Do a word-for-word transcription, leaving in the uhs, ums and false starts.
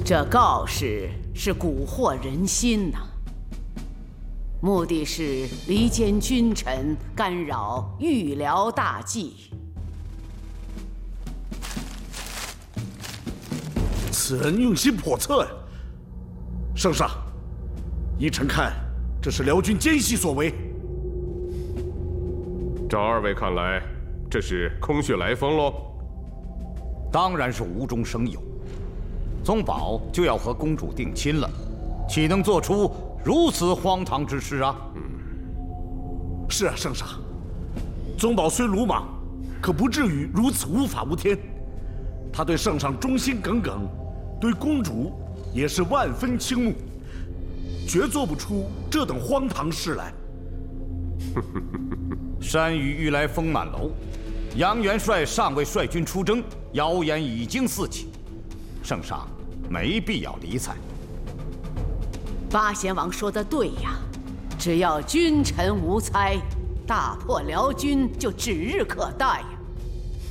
这告示是蛊惑人心呐、啊，目的是离间君臣，干扰预疗大计。 此人用心叵测呀！圣上，依臣看，这是辽军奸细所为。 照二位看来，这是空穴来风喽？ 当然是无中生有。宗保就要和公主定亲了，岂能做出如此荒唐之事啊？ 嗯，是啊，圣上，宗保虽鲁莽，可不至于如此无法无天。他对圣上忠心耿耿，对公主也是万分倾慕，绝做不出这等荒唐事来。 山雨欲来风满楼，杨元帅尚未率军出征，谣言已经四起，圣上没必要理睬。 八贤王说的对呀，只要君臣无猜，大破辽军就指日可待呀。